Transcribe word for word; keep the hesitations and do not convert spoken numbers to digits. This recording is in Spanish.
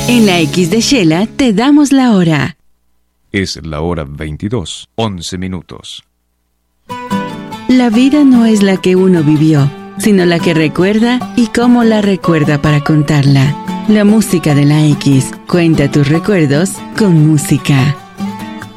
En la X de Shela te damos la hora. Es la hora veintidós, once minutos. La vida no es la que uno vivió, sino la que recuerda y cómo la recuerda para contarla. La música de la X. Cuenta tus recuerdos con música.